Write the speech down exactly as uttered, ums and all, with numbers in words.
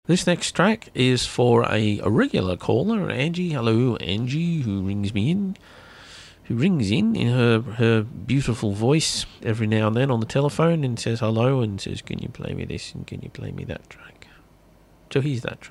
This next track is for a, a regular caller, Angie. Hello, Angie, who rings me in. Who rings in in her, her beautiful voice every now and then on the telephone and says hello and says, can you play me this and can you play me that track? So here's that track.